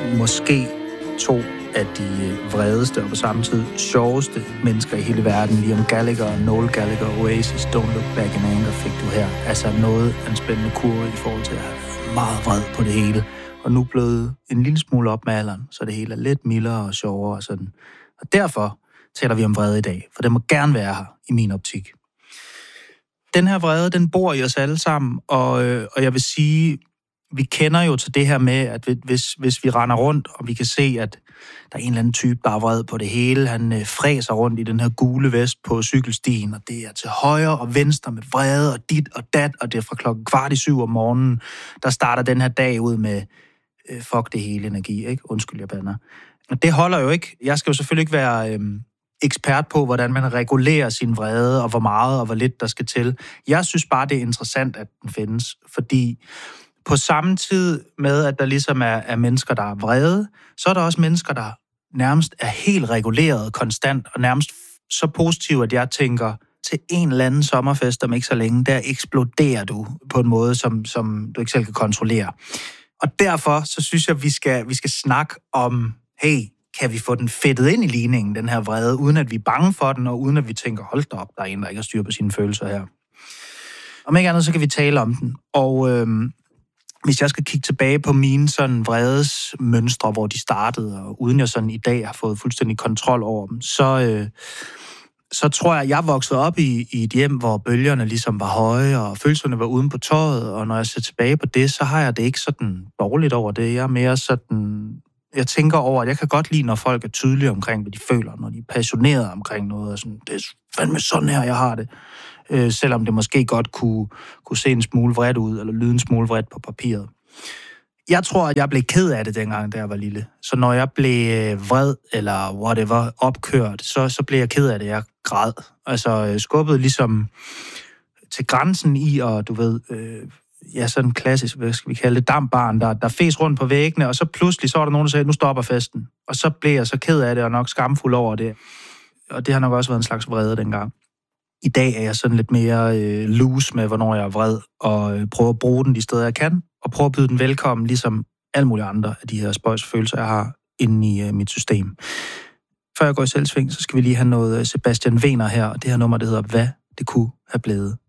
måske to af de vredeste og på samme tid sjoveste mennesker i hele verden. Liam Gallagher, Noel Gallagher, Oasis, Don't Look Back in Anger fik du her. Altså noget af en spændende kurve i forhold til at have meget vred på det hele. Og nu blevet en lille smule op med alderen, så det hele er lidt mildere og sjovere og sådan. Og derfor taler vi om vrede i dag, for det må gerne være her i min optik. Den her vrede, den bor i os alle sammen, og jeg vil sige, vi kender jo til det her med, at hvis vi render rundt, og vi kan se, at der er en eller anden type, der er vred på det hele, han fræser rundt i den her gule vest på cykelstien, og det er til højre og venstre med vrede og dit og dat, og det er fra 6:15 om morgenen, der starter den her dag ud med fuck det hele energi, ikke? Undskyld, jeg bander. Og det holder jo ikke. Jeg skal jo selvfølgelig ikke være ekspert på, hvordan man regulerer sin vrede, og hvor meget og hvor lidt der skal til. Jeg synes bare, det er interessant, at den findes, fordi på samme tid med, at der ligesom er mennesker, der er vrede, så er der også mennesker, der nærmest er helt reguleret, konstant, og nærmest så positiv, at jeg tænker, til en eller anden sommerfest om ikke så længe, der eksploderer du på en måde, som du ikke selv kan kontrollere. Og derfor så synes jeg, vi skal snakke om, hey, kan vi få den fedtet ind i ligningen, den her vrede, uden at vi er bange for den, og uden at vi tænker, hold da op, der er en, der ikke har styr på sine følelser her. Om ikke andet, så kan vi tale om den. Og hvis jeg skal kigge tilbage på mine sådan vredes mønstre, hvor de startede, og uden jeg sådan i dag har fået fuldstændig kontrol over dem, så tror jeg voksede op i et hjem, hvor bølgerne ligesom var høje, og følelserne var uden på tøjet, og når jeg ser tilbage på det, så har jeg det ikke sådan dårligt over det. Jeg er mere sådan, jeg tænker over, at jeg kan godt lide, når folk er tydelige omkring, hvad de føler, når de er passionerede omkring noget, og sådan, det er fandme sådan her, jeg har det. Selvom det måske godt kunne se en smule vredt ud, eller lyde en smule vredt på papiret. Jeg tror, at jeg blev ked af det dengang, da jeg var lille. Så når jeg blev vred, eller whatever, opkørt, så blev jeg ked af det. Jeg græd. Altså skubbet ligesom til grænsen i, og du ved, sådan klassisk, hvad skal vi kalde det, dampbarn, der fes rundt på væggene, og så pludselig, så var der nogen, der sagde, nu stopper festen. Og så blev jeg så ked af det, og nok skamfuld over det. Og det har nok også været en slags vrede dengang. I dag er jeg sådan lidt mere loose med, hvornår jeg er vred, og prøver at bruge den de steder, jeg kan, og prøver at byde den velkommen, ligesom alle mulige andre af de her spøjsfølelser, jeg har inde i mit system. Før jeg går i selvsving, så skal vi lige have noget Sebastian Wehner her, og det her nummer, det hedder Hvad det kunne have blevet.